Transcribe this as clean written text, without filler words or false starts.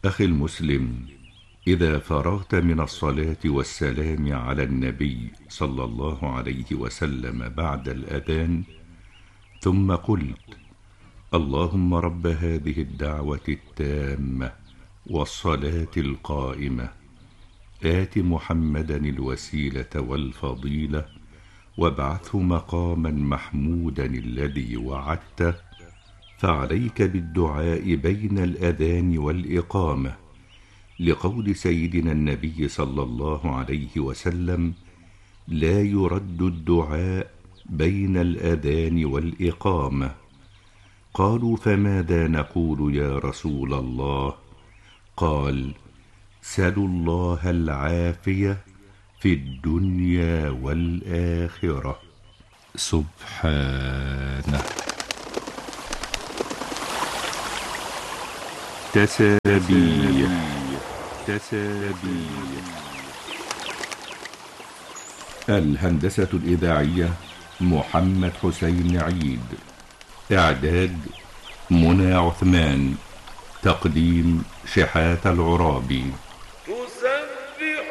أخي المسلم، إذا فرغت من الصلاة والسلام على النبي صلى الله عليه وسلم بعد الأذان، ثم قلت: اللهم رب هذه الدعوة التامة والصلاة القائمة، آت محمدا الوسيلة والفضيلة وابعثه مقاما محمودا الذي وعدته، فعليك بالدعاء بين الأذان والإقامة، لقول سيدنا النبي صلى الله عليه وسلم: لا يرد الدعاء بين الأذان والإقامة. قالوا: فماذا نقول يا رسول الله؟ قال: سلوا الله العافية في الدنيا والآخرة. سبحانه. تسابيح. الهندسة الإذاعية محمد حسين عيد. إعداد منى عثمان. تقديم شحاتة العرابي.